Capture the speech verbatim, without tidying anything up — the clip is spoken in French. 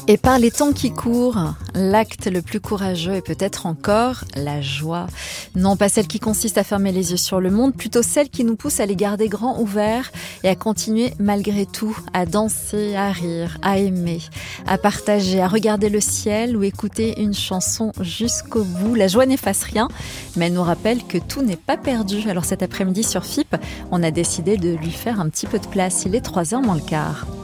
Et par les temps qui courent, l'acte le plus courageux est peut-être encore la joie. Non pas celle qui consiste à fermer les yeux sur le monde, plutôt celle qui nous pousse à les garder grands ouverts et à continuer malgré tout, à danser, à rire, à aimer, à partager, à regarder le ciel ou écouter une chanson jusqu'au bout. La joie n'efface rien, mais elle nous rappelle que tout n'est pas perdu. Alors cet après-midi sur F I P, on a décidé de lui faire un petit peu de place. Il est trois heures moins le quart.